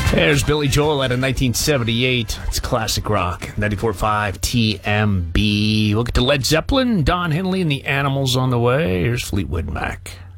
There's Billy Joel out of 1978. It's classic rock. 94.5 TMB. We'll get to Led Zeppelin, Don Henley, and the Animals on the way. Here's Fleetwood Mac.